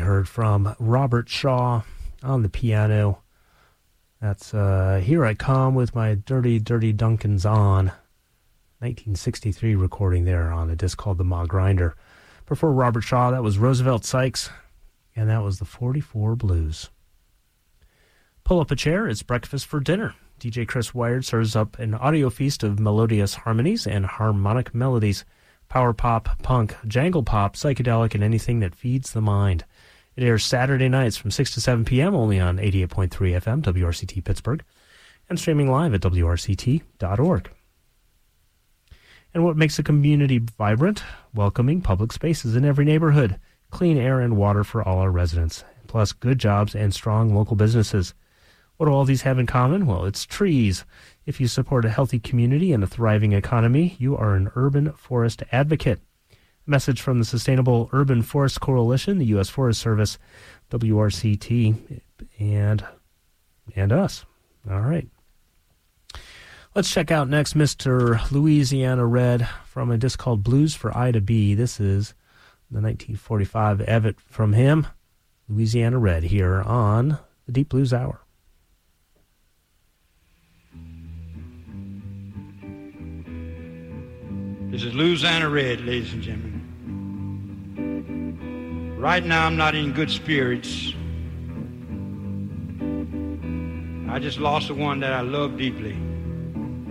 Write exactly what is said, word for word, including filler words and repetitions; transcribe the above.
heard from Robert Shaw on the piano. That's uh, Here I Come with My Dirty, Dirty Duncans On. nineteen sixty-three recording there on a disc called The Ma Grinder. Before Robert Shaw, that was Roosevelt Sykes, and that was the forty-four Blues. Pull up a chair, it's breakfast for dinner. D J Chris Wired serves up an audio feast of melodious harmonies and harmonic melodies. Power pop, punk, jangle pop, psychedelic, and anything that feeds the mind. It airs Saturday nights from six to seven p.m. only on eighty-eight point three F M, W R C T Pittsburgh, and streaming live at W R C T dot org. And what makes a community vibrant? Welcoming public spaces in every neighborhood, clean air and water for all our residents, plus good jobs and strong local businesses. What do all these have in common? Well, it's trees. If you support a healthy community and a thriving economy, you are an urban forest advocate. A message from the Sustainable Urban Forest Coalition, the U S Forest Service, W R C T, and and us. All right. Let's check out next Mister Louisiana Red from a disc called Blues for Ida B. This is the nineteen forty-five Evet from him, Louisiana Red, here on the Deep Blues Hour. This is Louisiana Red, ladies and gentlemen. Right now, I'm not in good spirits. I just lost the one that I love deeply.